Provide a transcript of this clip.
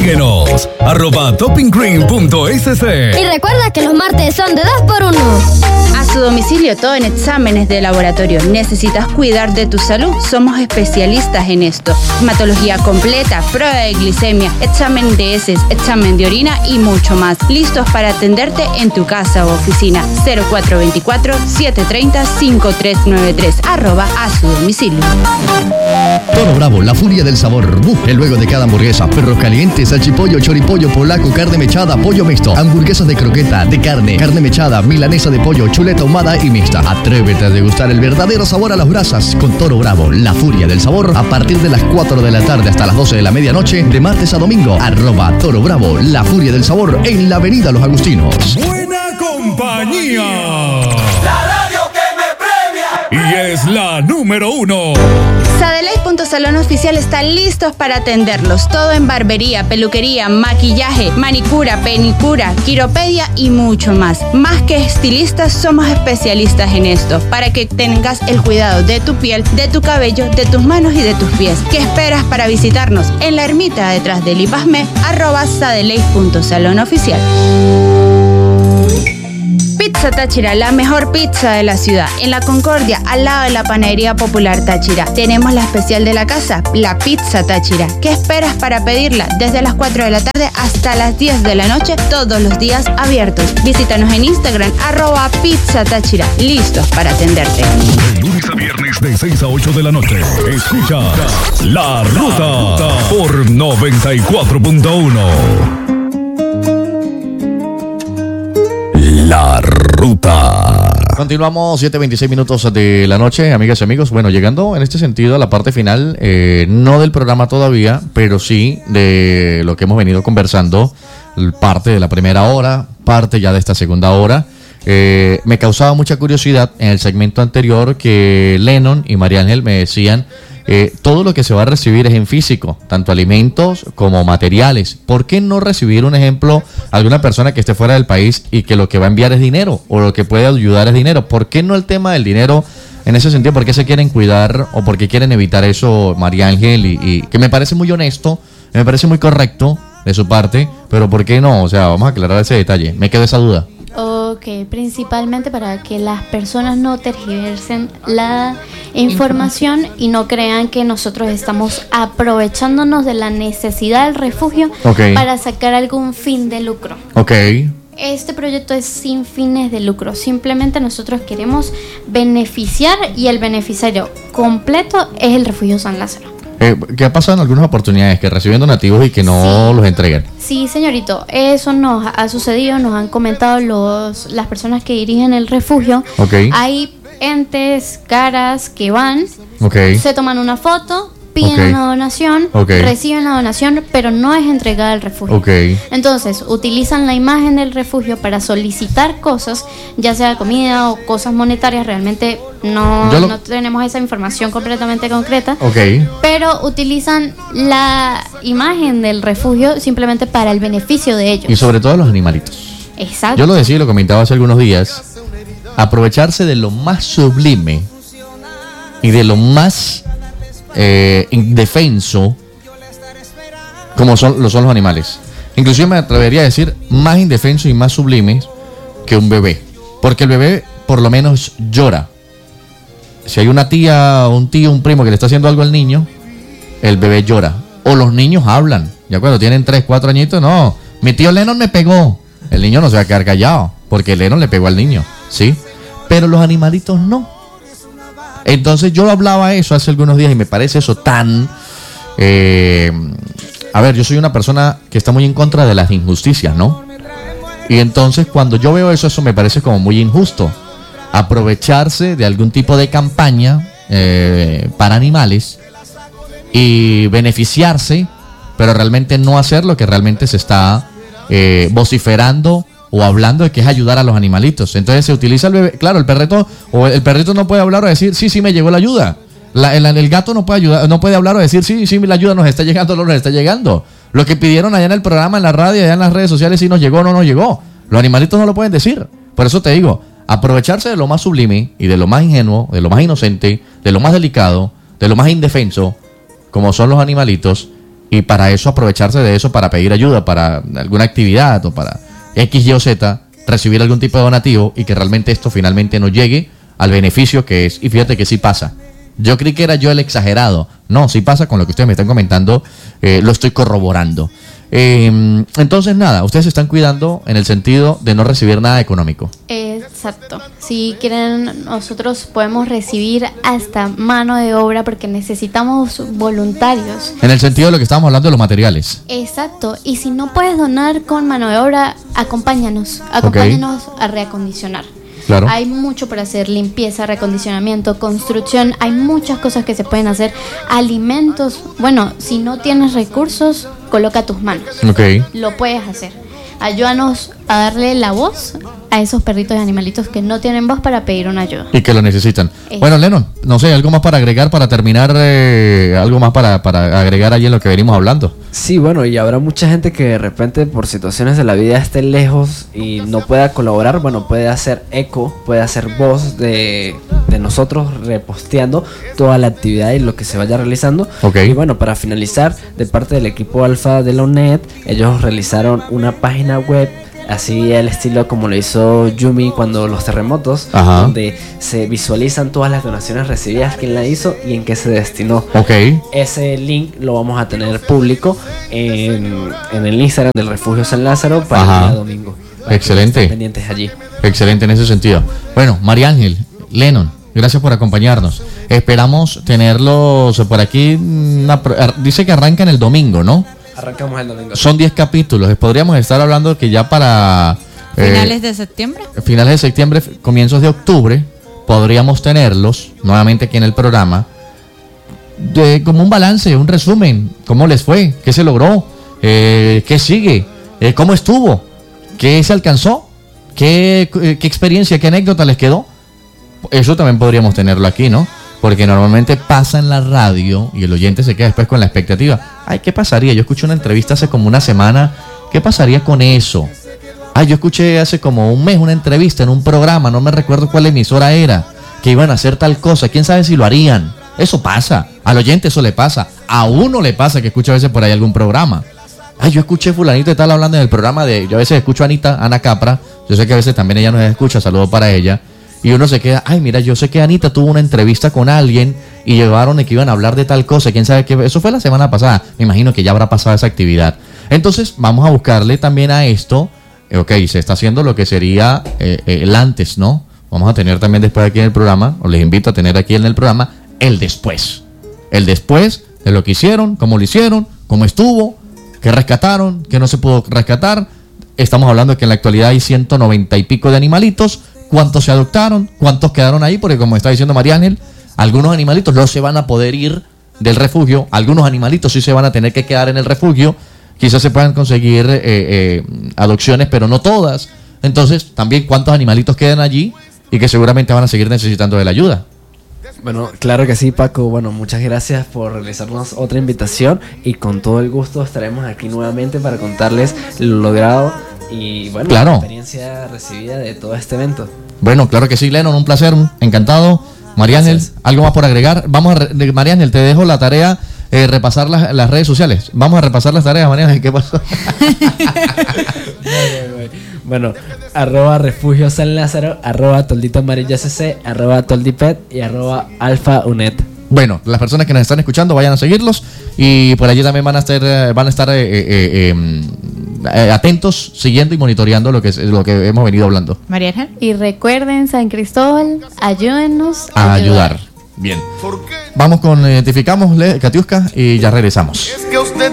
Síguenos, @toppinggreen.sc. Y recuerda que los martes son de 2x1. A su domicilio, todo en exámenes de laboratorio. ¿Necesitas cuidar de tu salud? Somos especialistas en esto. Hematología completa, prueba de glicemia, examen de heces, examen de orina y mucho más. Listos para atenderte en tu casa o oficina. 0424-730-5393. @ a su domicilio. Toro Bravo, la furia del sabor. Busque luego de cada hamburguesa. Perros calientes, salchipollo, choripollo, polaco, carne mechada, pollo mixto, hamburguesas de croqueta, de carne mechada, milanesa de pollo, chuleta ahumada y mixta. Atrévete a degustar el verdadero sabor a las brasas con Toro Bravo, la furia del sabor, a partir de las 4 de la tarde hasta las 12 de la medianoche, de martes a domingo. @Toro Bravo, la furia del sabor, en la avenida Los Agustinos. Buena compañía. La radio que me premia. Y es la número 1. Sadeley.salón oficial están listos para atenderlos. Todo en barbería, peluquería, maquillaje, manicura, pedicura, quiropedia y mucho más. Más que estilistas, somos especialistas en esto, para que tengas el cuidado de tu piel, de tu cabello, de tus manos y de tus pies. ¿Qué esperas para visitarnos? En la ermita detrás del IPASME, @Sadeley.salón oficial. Pizza Táchira, la mejor pizza de la ciudad. En La Concordia, al lado de la Panadería Popular Táchira. Tenemos la especial de la casa, la Pizza Táchira. ¿Qué esperas para pedirla? Desde las 4 de la tarde hasta las 10 de la noche, todos los días abiertos. Visítanos en Instagram, @Pizza Táchira. Listos para atenderte. De lunes a viernes de 6 a 8 de la noche. Escucha La Ruta por 94.1. La Ruta. Continuamos, 7:26 minutos de la noche, amigas y amigos. Bueno, llegando en este sentido a la parte final, no del programa todavía, pero sí de lo que hemos venido conversando, parte de la primera hora, parte ya de esta segunda hora. Me causaba mucha curiosidad en el segmento anterior que Lennon y María Ángel me decían, todo lo que se va a recibir es en físico, tanto alimentos como materiales. ¿Por qué no recibir un ejemplo, alguna persona que esté fuera del país y que lo que va a enviar es dinero o lo que puede ayudar es dinero? ¿Por qué no el tema del dinero en ese sentido? ¿Por qué se quieren cuidar o por qué quieren evitar eso, María Ángel? Y que me parece muy honesto, me parece muy correcto de su parte, pero ¿por qué no? O sea, vamos a aclarar ese detalle. Me quedó esa duda. Ok, principalmente para que las personas no tergiversen la información y no crean que nosotros estamos aprovechándonos de la necesidad del refugio para sacar algún fin de lucro. Este proyecto es sin fines de lucro, simplemente nosotros queremos beneficiar y el beneficiario completo es el Refugio San Lázaro. ¿Qué ha pasado en algunas oportunidades? Que reciben donativos y que no los entregan. Sí, señorito, eso nos ha sucedido, nos han comentado las personas que dirigen el refugio. Hay entes, caras que van, se toman una foto, piden una donación, reciben la donación, pero no es entregada al refugio. Entonces, utilizan la imagen del refugio para solicitar cosas, ya sea comida o cosas monetarias. Realmente no tenemos esa información completamente concreta, pero utilizan la imagen del refugio simplemente para el beneficio de ellos. Y sobre todo los animalitos. Exacto. Yo lo decía y lo comentaba hace algunos días, aprovecharse de lo más sublime y de lo más indefenso como son los animales. Inclusive me atrevería a decir más indefenso y más sublime que un bebé, porque el bebé por lo menos llora. Si hay una tía, un tío, un primo que le está haciendo algo al niño, el bebé llora. O los niños hablan. Ya cuando tienen 3, 4 añitos, no, mi tío Lennon me pegó. El niño no se va a quedar callado porque Lennon le pegó al niño, ¿sí? Pero los animalitos no. Entonces yo hablaba eso hace algunos días y me parece eso tan... a ver, yo soy una persona que está muy en contra de las injusticias, ¿no? Y entonces cuando yo veo eso me parece como muy injusto. Aprovecharse de algún tipo de campaña para animales y beneficiarse, pero realmente no hacer lo que realmente se está vociferando o hablando de que es ayudar a los animalitos. Entonces se utiliza el bebé. Claro, el perrito no puede hablar o decir, sí, me llegó la ayuda. El gato no puede ayudar, no puede hablar o decir, sí, la ayuda nos está llegando, no nos está llegando. Lo que pidieron allá en el programa, en la radio, allá en las redes sociales, si nos llegó o no nos llegó. Los animalitos no lo pueden decir. Por eso te digo, aprovecharse de lo más sublime y de lo más ingenuo, de lo más inocente, de lo más delicado, de lo más indefenso, como son los animalitos, y para eso aprovecharse de eso para pedir ayuda para alguna actividad o para X, Y o Z, recibir algún tipo de donativo y que realmente esto finalmente no llegue al beneficio que es. Y fíjate que sí pasa. Yo creí que era yo el exagerado. No, sí pasa con lo que ustedes me están comentando, lo estoy corroborando. Entonces nada, ustedes se están cuidando en el sentido de no recibir nada económico. Exacto. Si quieren, nosotros podemos recibir hasta mano de obra porque necesitamos voluntarios. En el sentido de lo que estábamos hablando de los materiales. Exacto. Y si no puedes donar con mano de obra, acompáñanos a reacondicionar. Claro. Hay mucho para hacer, limpieza, reacondicionamiento, construcción, hay muchas cosas que se pueden hacer, alimentos. Bueno, si no tienes recursos, coloca tus manos. Lo puedes hacer. Ayúdanos a darle la voz a esos perritos y animalitos que no tienen voz para pedir una ayuda. Y que lo necesitan. Bueno, Lennon, no sé, algo más para agregar, para terminar, algo más para agregar ahí en lo que venimos hablando. Sí, bueno, y habrá mucha gente que de repente por situaciones de la vida esté lejos y no pueda colaborar. Bueno, puede hacer eco, puede hacer voz de nosotros reposteando toda la actividad y lo que se vaya realizando. Y bueno, para finalizar, de parte del equipo Alfa de la UNED, ellos realizaron una página web así al estilo como lo hizo Yumi cuando los terremotos, donde se visualizan todas las donaciones recibidas, quién la hizo y en qué se destinó. Ese link lo vamos a tener público en el Instagram del Refugio San Lázaro para el día domingo. Excelente. Pendientes allí. Excelente en ese sentido. Bueno, María Ángel, Lennon, gracias por acompañarnos. Esperamos tenerlos por aquí. Dice que arrancan el domingo, ¿no? Arrancamos el domingo. Son 10 capítulos. Podríamos estar hablando que ya para... ¿Finales de septiembre? Finales de septiembre, comienzos de octubre, podríamos tenerlos nuevamente aquí en el programa. Como un balance, un resumen. ¿Cómo les fue? ¿Qué se logró? ¿Qué sigue? ¿Cómo estuvo? ¿Qué se alcanzó? ¿Qué experiencia, qué anécdota les quedó? Eso también podríamos tenerlo aquí, ¿no? Porque normalmente pasa en la radio y el oyente se queda después con la expectativa. Ay, ¿qué pasaría? Yo escuché una entrevista hace como una semana. ¿Qué pasaría con eso? Ay, yo escuché hace como un mes una entrevista en un programa, no me recuerdo cuál emisora era, que iban a hacer tal cosa. ¿Quién sabe si lo harían? Eso pasa. Al oyente eso le pasa. A uno le pasa que escucha a veces por ahí algún programa. Ay, yo escuché fulanito y tal hablando en el programa de... Yo a veces escucho a Ana Capra. Yo sé que a veces también ella nos escucha. Saludos para ella. Y uno se queda, ay, mira, yo sé que Anita tuvo una entrevista con alguien y llevaron que iban a hablar de tal cosa. ¿Quién sabe qué? Eso fue la semana pasada. Me imagino que ya habrá pasado esa actividad. Entonces, vamos a buscarle también a esto. Se está haciendo lo que sería el antes, ¿no? Vamos a tener también después aquí en el programa, o les invito a tener aquí en el programa, el después. El después de lo que hicieron, cómo lo hicieron, cómo estuvo, qué rescataron, qué no se pudo rescatar. Estamos hablando de que en la actualidad hay 190 y pico de animalitos. ¿Cuántos se adoptaron? ¿Cuántos quedaron ahí? Porque como está diciendo María Ángel, algunos animalitos no se van a poder ir del refugio, algunos animalitos sí se van a tener que quedar en el refugio, quizás se puedan conseguir adopciones, pero no todas. Entonces, también cuántos animalitos quedan allí y que seguramente van a seguir necesitando de la ayuda. Bueno, claro que sí, Paco. Bueno, muchas gracias por realizarnos otra invitación y con todo el gusto estaremos aquí nuevamente para contarles lo logrado y bueno, la experiencia recibida de todo este evento. Bueno, claro que sí, Lennon, un placer, encantado. María Ángel, ¿algo más por agregar? María Ángel, te dejo la tarea, repasar las redes sociales. Vamos a repasar las tareas, María Ángel, ¿qué pasó? Bueno, @refugio San Lázaro, @toldito amarilla cc, @toldipet y @alfaunet. Bueno, las personas que nos están escuchando vayan a seguirlos y por allí también van a estar atentos, siguiendo y monitoreando lo que hemos venido hablando. María Ángel. Y recuerden, San Cristóbal, ayúdennos a ayudar. Bien. Vamos con identificamos, Katiuska, y ya regresamos. Es que usted